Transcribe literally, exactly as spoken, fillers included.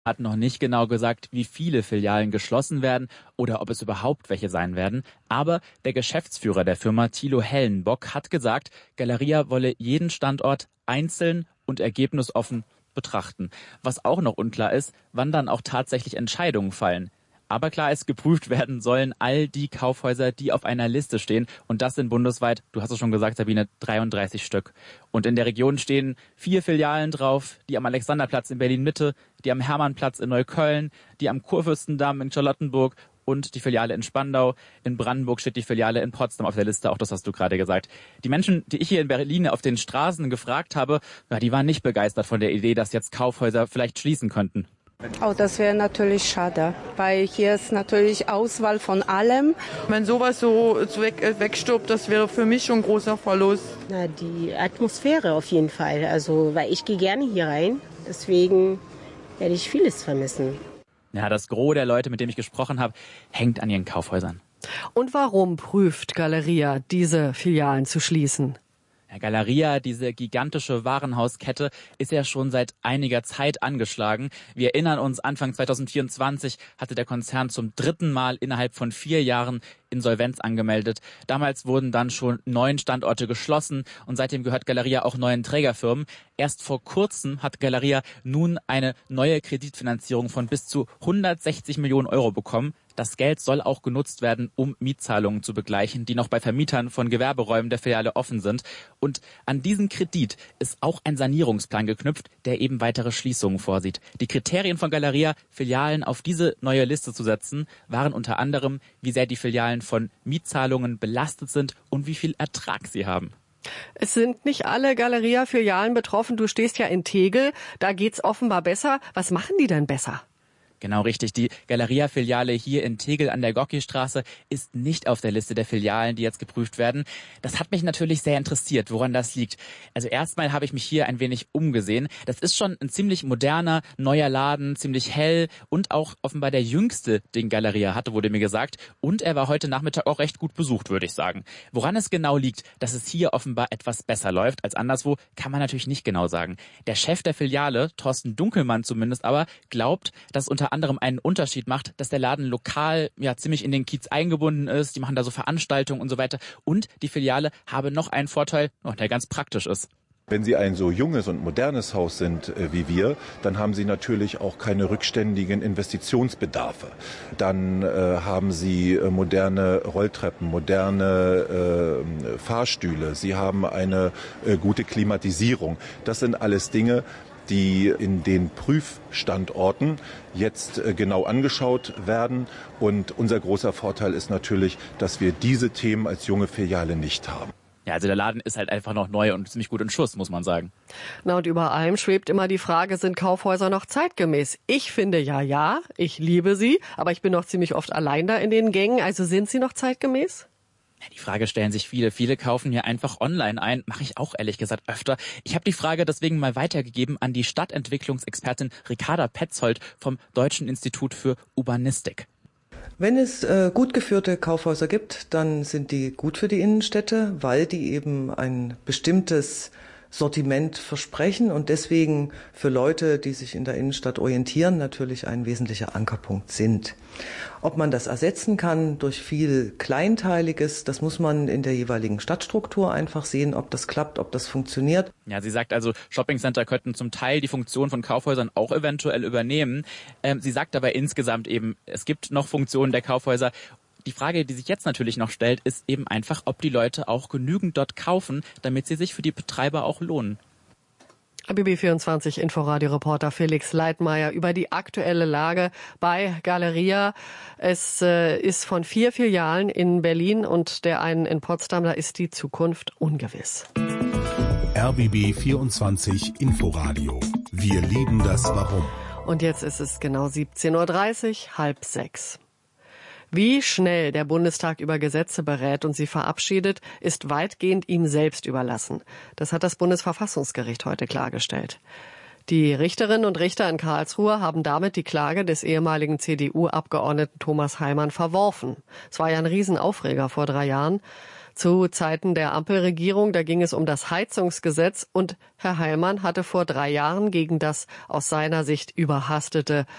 hat noch nicht genau gesagt, wie viele Filialen geschlossen werden oder ob es überhaupt welche sein werden. Aber der Geschäftsführer der Firma, Thilo Hellenbock, hat gesagt, Galeria wolle jeden Standort einzeln und ergebnisoffen betrachten. Was auch noch unklar ist, wann dann auch tatsächlich Entscheidungen fallen. Aber klar ist, geprüft werden sollen all die Kaufhäuser, die auf einer Liste stehen. Und das sind bundesweit, du hast es schon gesagt, Sabine, dreiunddreißig Stück. Und in der Region stehen vier Filialen drauf, die am Alexanderplatz in Berlin-Mitte, die am Hermannplatz in Neukölln, die am Kurfürstendamm in Charlottenburg und die Filiale in Spandau. In Brandenburg steht die Filiale in Potsdam auf der Liste, auch das hast du gerade gesagt. Die Menschen, die ich hier in Berlin auf den Straßen gefragt habe, ja, die waren nicht begeistert von der Idee, dass jetzt Kaufhäuser vielleicht schließen könnten. Oh, das wäre natürlich schade, weil hier ist natürlich Auswahl von allem. Wenn sowas so weg, wegstirbt, das wäre für mich schon ein großer Verlust. Na, die Atmosphäre auf jeden Fall, also weil ich gehe gerne hier rein, deswegen werde ich vieles vermissen. Ja, das Gros der Leute, mit denen ich gesprochen habe, hängt an ihren Kaufhäusern. Und warum prüft Galeria, diese Filialen zu schließen? Ja, Galeria, diese gigantische Warenhauskette, ist ja schon seit einiger Zeit angeschlagen. Wir erinnern uns, Anfang zweitausendvierundzwanzig hatte der Konzern zum dritten Mal innerhalb von vier Jahren Insolvenz angemeldet. Damals wurden dann schon neun Standorte geschlossen und seitdem gehört Galeria auch neuen Trägerfirmen. Erst vor kurzem hat Galeria nun eine neue Kreditfinanzierung von bis zu hundertsechzig Millionen Euro bekommen. Das Geld soll auch genutzt werden, um Mietzahlungen zu begleichen, die noch bei Vermietern von Gewerberäumen der Filiale offen sind. Und an diesen Kredit ist auch ein Sanierungsplan geknüpft, der eben weitere Schließungen vorsieht. Die Kriterien von Galeria, Filialen auf diese neue Liste zu setzen, waren unter anderem, wie sehr die Filialen von Mietzahlungen belastet sind und wie viel Ertrag sie haben. Es sind nicht alle Galeria-Filialen betroffen. Du stehst ja in Tegel, da geht's offenbar besser. Was machen die denn besser? Genau richtig. Die Galeria-Filiale hier in Tegel an der Gocki-Straße ist nicht auf der Liste der Filialen, die jetzt geprüft werden. Das hat mich natürlich sehr interessiert, woran das liegt. Also erstmal habe ich mich hier ein wenig umgesehen. Das ist schon ein ziemlich moderner, neuer Laden, ziemlich hell und auch offenbar der jüngste, den Galeria hatte, wurde mir gesagt. Und er war heute Nachmittag auch recht gut besucht, würde ich sagen. Woran es genau liegt, dass es hier offenbar etwas besser läuft als anderswo, kann man natürlich nicht genau sagen. Der Chef der Filiale, Thorsten Dunkelmann zumindest aber, glaubt, dass unter anderem einen Unterschied macht, dass der Laden lokal ja ziemlich in den Kiez eingebunden ist. Die machen da so Veranstaltungen und so weiter. Und die Filiale habe noch einen Vorteil, der ganz praktisch ist. Wenn Sie ein so junges und modernes Haus sind äh, wie wir, dann haben Sie natürlich auch keine rückständigen Investitionsbedarfe. Dann äh, haben Sie äh, moderne Rolltreppen, moderne äh, Fahrstühle. Sie haben eine äh, gute Klimatisierung. Das sind alles Dinge, die in den Prüfstandorten jetzt äh, genau angeschaut werden. Und unser großer Vorteil ist natürlich, dass wir diese Themen als junge Filiale nicht haben. Ja, also der Laden ist halt einfach noch neu und ziemlich gut in Schuss, muss man sagen. Na, und über allem schwebt immer die Frage, sind Kaufhäuser noch zeitgemäß? Ich finde ja, ja, ich liebe sie, aber ich bin noch ziemlich oft allein da in den Gängen. Also sind sie noch zeitgemäß? Ja, die Frage stellen sich viele. Viele kaufen hier einfach online ein. Mache ich auch ehrlich gesagt öfter. Ich habe die Frage deswegen mal weitergegeben an die Stadtentwicklungsexpertin Ricarda Petzold vom Deutschen Institut für Urbanistik. Wenn es äh, gut geführte Kaufhäuser gibt, dann sind die gut für die Innenstädte, weil die eben ein bestimmtes Sortiment versprechen und deswegen für Leute, die sich in der Innenstadt orientieren, natürlich ein wesentlicher Ankerpunkt sind. Ob man das ersetzen kann durch viel Kleinteiliges, das muss man in der jeweiligen Stadtstruktur einfach sehen, ob das klappt, ob das funktioniert. Ja, sie sagt also, Shoppingcenter könnten zum Teil die Funktion von Kaufhäusern auch eventuell übernehmen. Ähm, sie sagt aber insgesamt eben, es gibt noch Funktionen der Kaufhäuser. Die Frage, die sich jetzt natürlich noch stellt, ist eben einfach, ob die Leute auch genügend dort kaufen, damit sie sich für die Betreiber auch lohnen. B B vierundzwanzig Inforadio-Reporter Felix Leitmeier über die aktuelle Lage bei Galeria. Es äh, ist von vier Filialen in Berlin und der einen in Potsdam, da ist die Zukunft ungewiss. R B B vierundzwanzig Inforadio. Wir lieben das Warum. Und jetzt ist es genau siebzehn Uhr dreißig, halb sechs. Wie schnell der Bundestag über Gesetze berät und sie verabschiedet, ist weitgehend ihm selbst überlassen. Das hat das Bundesverfassungsgericht heute klargestellt. Die Richterinnen und Richter in Karlsruhe haben damit die Klage des ehemaligen C D U-Abgeordneten Thomas Heimann verworfen. Es war ja ein Riesenaufreger vor drei Jahren. Zu Zeiten der Ampelregierung, da ging es um das Heizungsgesetz und Herr Heilmann hatte vor drei Jahren gegen das aus seiner Sicht überhastete